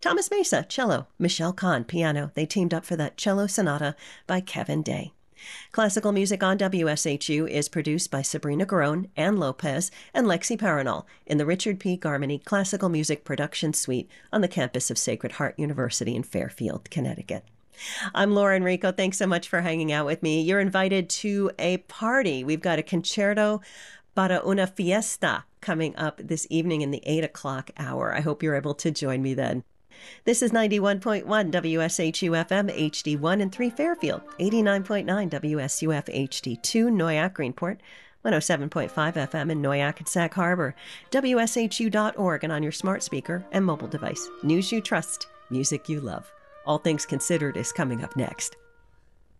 Thomas Mesa, cello. Michelle Kahn, piano. They teamed up for that cello sonata by Kevin Day. Classical music on WSHU is produced by Sabrina Garone, Ann Lopez, and Lexi Paranol in the Richard P. Garmany Classical Music Production Suite on the campus of Sacred Heart University in Fairfield, Connecticut. I'm Laura Enrico. Thanks so much for hanging out with me. You're invited to a party. We've got a concerto para una fiesta coming up this evening in the 8 o'clock hour. I hope you're able to join me then. This is 91.1 WSHU FM HD1 and 3 Fairfield, 89.9 WSUF HD2 Noyak Greenport, 107.5 FM in Noyak and Sac Harbor, WSHU.org, and on your smart speaker and mobile device. News you trust, music you love. All Things Considered is coming up next.